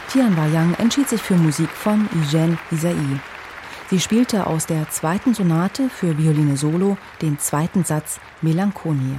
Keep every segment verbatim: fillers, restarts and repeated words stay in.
Tian Wayang entschied sich für Musik von Eugène Ysaÿe. Sie spielte aus der zweiten Sonate für Violine Solo den zweiten Satz Melancholia.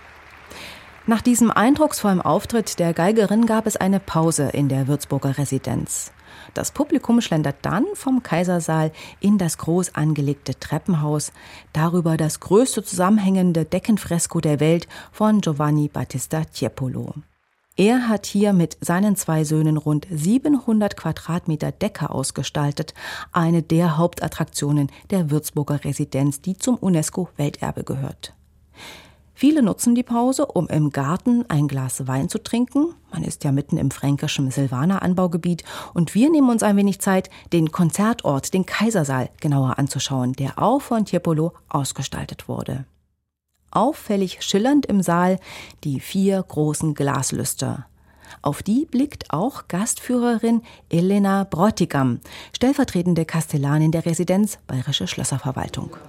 Nach diesem eindrucksvollen Auftritt der Geigerin gab es eine Pause in der Würzburger Residenz. Das Publikum schlendert dann vom Kaisersaal in das groß angelegte Treppenhaus, darüber das größte zusammenhängende Deckenfresko der Welt von Giovanni Battista Tiepolo. Er hat hier mit seinen zwei Söhnen rund siebenhundert Quadratmeter Decke ausgestaltet, eine der Hauptattraktionen der Würzburger Residenz, die zum UNESCO-Welterbe gehört. Viele nutzen die Pause, um im Garten ein Glas Wein zu trinken. Man ist ja mitten im fränkischen Silvaner-Anbaugebiet. Und wir nehmen uns ein wenig Zeit, den Konzertort, den Kaisersaal, genauer anzuschauen, der auch von Tiepolo ausgestaltet wurde. Auffällig schillernd im Saal die vier großen Glaslüster. Auf die blickt auch Gastführerin Elena Bräutigam, stellvertretende Kastellanin der Residenz Bayerische Schlösserverwaltung.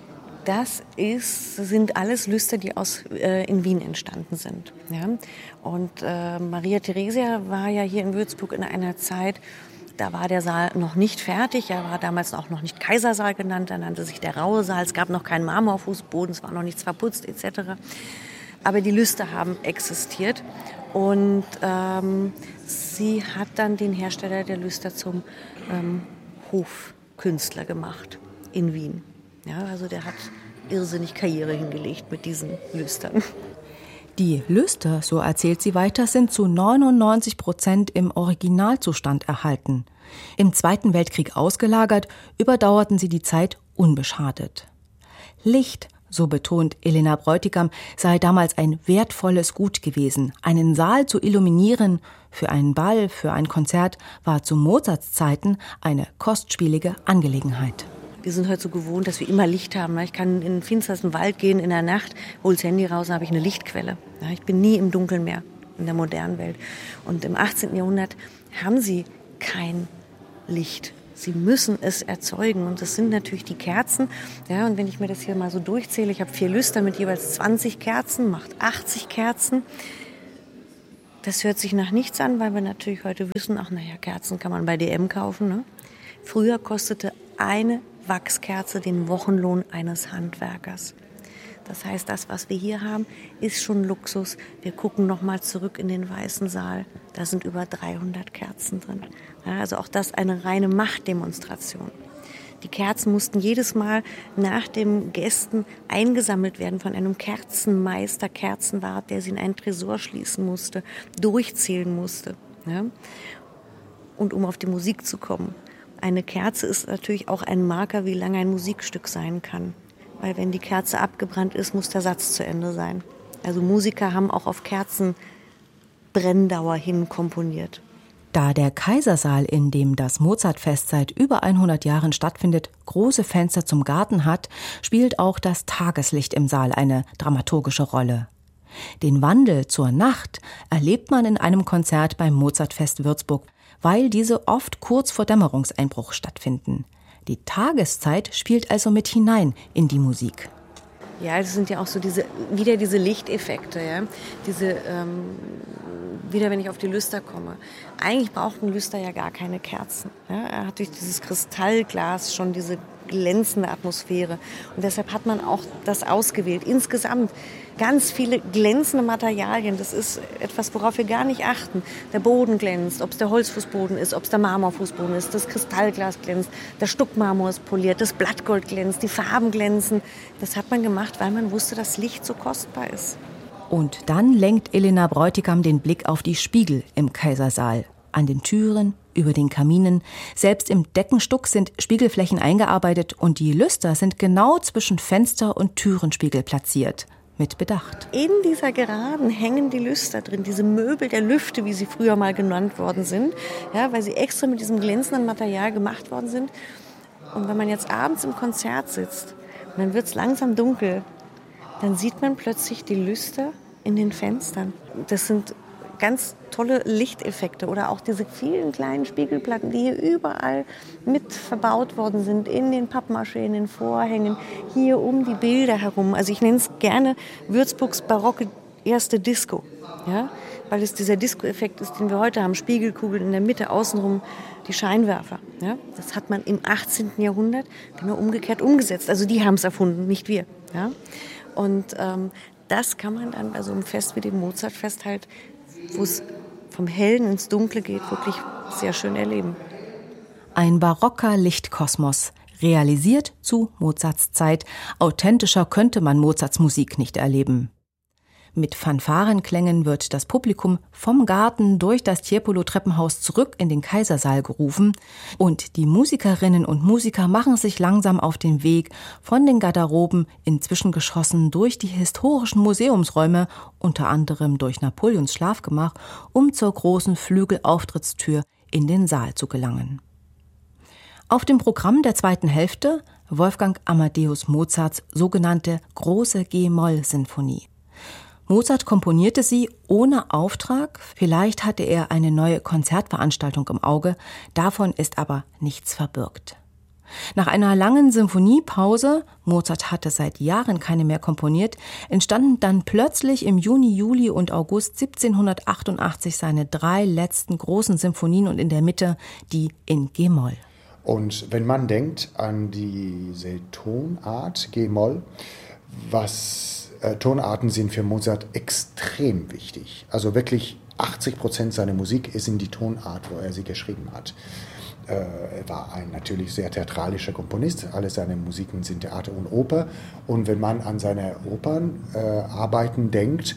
Das ist, sind alles Lüster, die aus, äh, in Wien entstanden sind. Ja? Und äh, Maria Theresia war ja hier in Würzburg in einer Zeit, da war der Saal noch nicht fertig. Er war damals auch noch nicht Kaisersaal genannt, er nannte sich der Raue Saal. Es gab noch keinen Marmorfußboden, es war noch nichts verputzt et cetera. Aber die Lüster haben existiert. Und ähm, sie hat dann den Hersteller der Lüster zum ähm, Hofkünstler gemacht in Wien. Ja, also der hat irrsinnig Karriere hingelegt mit diesen Lüstern. Die Lüster, so erzählt sie weiter, sind zu neunundneunzig Prozent im Originalzustand erhalten. Im Zweiten Weltkrieg ausgelagert, überdauerten sie die Zeit unbeschadet. Licht, so betont Elena Bräutigam, sei damals ein wertvolles Gut gewesen. Einen Saal zu illuminieren für einen Ball, für ein Konzert, war zu Mozarts Zeiten eine kostspielige Angelegenheit. Wir sind heute so gewohnt, dass wir immer Licht haben. Ich kann in den finstersten Wald gehen in der Nacht, hole das Handy raus, dann habe ich eine Lichtquelle. Ich bin nie im Dunkeln mehr in der modernen Welt. Und im achtzehnten Jahrhundert haben sie kein Licht. Sie müssen es erzeugen. Und das sind natürlich die Kerzen. Ja, und wenn ich mir das hier mal so durchzähle, ich habe vier Lüster mit jeweils zwanzig Kerzen, macht achtzig Kerzen. Das hört sich nach nichts an, weil wir natürlich heute wissen, ach naja, Kerzen kann man bei D M kaufen. Ne? Früher kostete eine Wachskerze den Wochenlohn eines Handwerkers. Das heißt, das, was wir hier haben, ist schon Luxus. Wir gucken noch mal zurück in den Weißen Saal. Da sind über dreihundert Kerzen drin. Ja, also auch das eine reine Machtdemonstration. Die Kerzen mussten jedes Mal nach den Gästen eingesammelt werden von einem Kerzenmeister, Kerzenwart, der sie in einen Tresor schließen musste, durchzählen musste. Ja? Und um auf die Musik zu kommen. Eine Kerze ist natürlich auch ein Marker, wie lange ein Musikstück sein kann. Weil wenn die Kerze abgebrannt ist, muss der Satz zu Ende sein. Also Musiker haben auch auf Kerzenbrenndauer hin komponiert. Da der Kaisersaal, in dem das Mozartfest seit über hundert Jahren stattfindet, große Fenster zum Garten hat, spielt auch das Tageslicht im Saal eine dramaturgische Rolle. Den Wandel zur Nacht erlebt man in einem Konzert beim Mozartfest Würzburg, weil diese oft kurz vor Dämmerungseinbruch stattfinden. Die Tageszeit spielt also mit hinein in die Musik. Ja, das sind ja auch so diese, wieder diese Lichteffekte, ja. Diese, ähm, wieder wenn ich auf die Lüster komme. Eigentlich braucht ein Lüster ja gar keine Kerzen. Ja? Er hat durch dieses Kristallglas schon diese glänzende Atmosphäre. Und deshalb hat man auch das ausgewählt. Insgesamt ganz viele glänzende Materialien. Das ist etwas, worauf wir gar nicht achten. Der Boden glänzt, ob es der Holzfußboden ist, ob es der Marmorfußboden ist, das Kristallglas glänzt, der Stuckmarmor ist poliert, das Blattgold glänzt, die Farben glänzen. Das hat man gemacht, weil man wusste, dass Licht so kostbar ist. Und dann lenkt Elena Bräutigam den Blick auf die Spiegel im Kaisersaal. An den Türen, über den Kaminen, selbst im Deckenstuck sind Spiegelflächen eingearbeitet und die Lüster sind genau zwischen Fenster- und Türenspiegel platziert. Mit Bedacht. In dieser Geraden hängen die Lüster drin, diese Möbel der Lüfte, wie sie früher mal genannt worden sind, ja, weil sie extra mit diesem glänzenden Material gemacht worden sind. Und wenn man jetzt abends im Konzert sitzt und dann wird es langsam dunkel, dann sieht man plötzlich die Lüster in den Fenstern. Das sind ganz tolle Lichteffekte oder auch diese vielen kleinen Spiegelplatten, die hier überall mit verbaut worden sind, in den Pappmaché, in den Vorhängen, hier um die Bilder herum. Also ich nenne es gerne Würzburgs barocke erste Disco, ja, weil es dieser Disco-Effekt ist, den wir heute haben, Spiegelkugeln in der Mitte, außenrum die Scheinwerfer. Ja. Das hat man im achtzehnten Jahrhundert genau umgekehrt umgesetzt. Also die haben es erfunden, nicht wir. Ja. Und ähm, das kann man dann bei so einem Fest wie dem Mozartfest halt, wo es vom Hellen ins Dunkle geht, wirklich sehr schön erleben. Ein barocker Lichtkosmos, realisiert zu Mozarts Zeit. Authentischer könnte man Mozarts Musik nicht erleben. Mit Fanfarenklängen wird das Publikum vom Garten durch das Tiepolo-Treppenhaus zurück in den Kaisersaal gerufen und die Musikerinnen und Musiker machen sich langsam auf den Weg von den Garderoben in Zwischengeschossen durch die historischen Museumsräume, unter anderem durch Napoleons Schlafgemach, um zur großen Flügelauftritttür in den Saal zu gelangen. Auf dem Programm der zweiten Hälfte Wolfgang Amadeus Mozarts sogenannte Große G-Moll-Sinfonie. Mozart komponierte sie ohne Auftrag, vielleicht hatte er eine neue Konzertveranstaltung im Auge, davon ist aber nichts verbürgt. Nach einer langen Sinfoniepause, Mozart hatte seit Jahren keine mehr komponiert, entstanden dann plötzlich im Juni, Juli und August siebzehnhundertachtundachtzig seine drei letzten großen Sinfonien und in der Mitte die in G-Moll. Und wenn man denkt an diese Tonart G-Moll, was äh, Tonarten sind für Mozart extrem wichtig. Also wirklich achtzig Prozent seiner Musik ist in die Tonart, wo er sie geschrieben hat. Äh, er war ein natürlich sehr theatralischer Komponist. Alle seine Musiken sind Theater und Oper. Und wenn man an seine Opernarbeiten äh, denkt,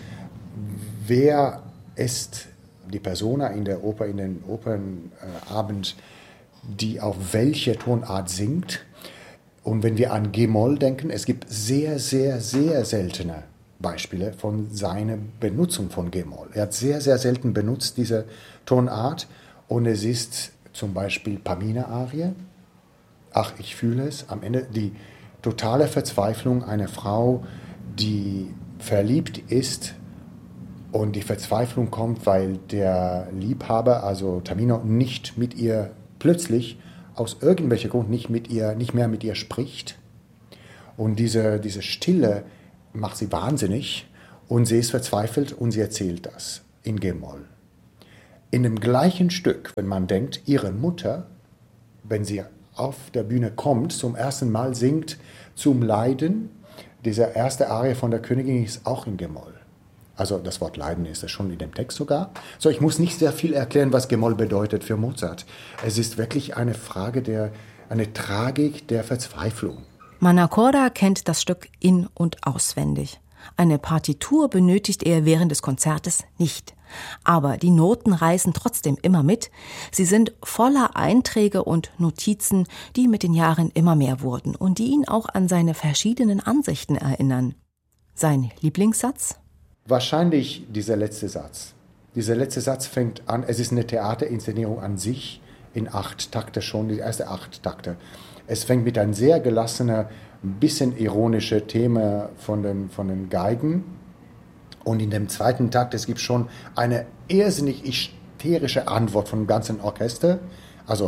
wer ist die Persona in der Oper, in den Opernabend, äh, die auf welche Tonart singt? Und wenn wir an G-Moll denken, es gibt sehr, sehr, sehr seltene Beispiele von seiner Benutzung von G-Moll. Er hat sehr, sehr selten benutzt diese Tonart und es ist zum Beispiel Pamina-Arie, Ach, ich fühle es, am Ende die totale Verzweiflung einer Frau, die verliebt ist und die Verzweiflung kommt, weil der Liebhaber, also Tamino, nicht mit ihr plötzlich aus irgendwelchen Grund nicht mit ihr, nicht mehr mit ihr spricht. Und diese, diese Stille macht sie wahnsinnig und sie ist verzweifelt und sie erzählt das in G-Moll. In dem gleichen Stück, wenn man denkt, ihre Mutter, wenn sie auf der Bühne kommt, zum ersten Mal singt zum Leiden, diese erste Arie von der Königin ist auch in G-Moll. Also das Wort Leiden ist ja schon in dem Text sogar. So, ich muss nicht sehr viel erklären, was G-Moll bedeutet für Mozart. Es ist wirklich eine Frage der, eine Tragik der Verzweiflung. Manacorda kennt das Stück in- und auswendig. Eine Partitur benötigt er während des Konzertes nicht. Aber die Noten reißen trotzdem immer mit. Sie sind voller Einträge und Notizen, die mit den Jahren immer mehr wurden und die ihn auch an seine verschiedenen Ansichten erinnern. Sein Lieblingssatz? Wahrscheinlich dieser letzte Satz. Dieser letzte Satz fängt an, es ist eine Theaterinszenierung an sich, in acht Takte schon, die erste acht Takte. Es fängt mit einem sehr gelassenen, bisschen ironischen Thema von den, von den Geigen. Und in dem zweiten Takt, es gibt schon eine irrsinnig hysterische Antwort vom ganzen Orchester. Also,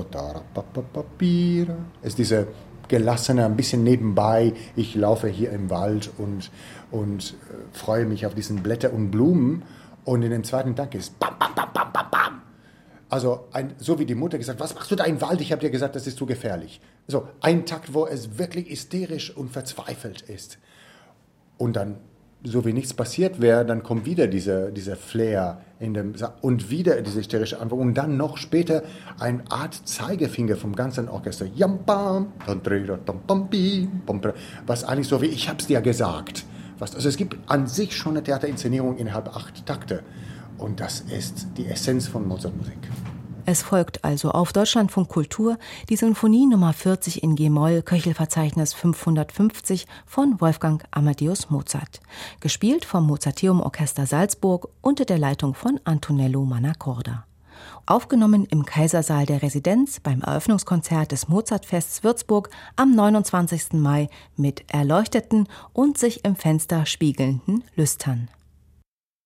ist diese gelassene, ein bisschen nebenbei, ich laufe hier im Wald und, und äh, freue mich auf diesen Blätter und Blumen. Und in dem zweiten Takt ist bam, bam, bam, bam, bam, bam. Also, ein, so wie die Mutter gesagt, was machst du da im Wald? Ich habe dir gesagt, das ist zu gefährlich. So, ein Takt, wo es wirklich hysterisch und verzweifelt ist. Und dann, so wie nichts passiert wäre, dann kommt wieder dieser diese Flair in dem und wieder diese hysterische Antwort und dann noch später eine Art Zeigefinger vom ganzen Orchester. Was eigentlich so wie, ich hab's dir gesagt. Also es gibt an sich schon eine Theaterinszenierung innerhalb acht Takte. Und das ist die Essenz von Mozartmusik. Es folgt also auf Deutschlandfunk Kultur die Sinfonie Nummer vierzig in G-Moll, Köchelverzeichnis fünfhundertfünfzig von Wolfgang Amadeus Mozart. Gespielt vom Mozarteum Orchester Salzburg unter der Leitung von Antonello Manacorda. Aufgenommen im Kaisersaal der Residenz beim Eröffnungskonzert des Mozartfests Würzburg am neunundzwanzigsten Mai mit erleuchteten und sich im Fenster spiegelnden Lüstern.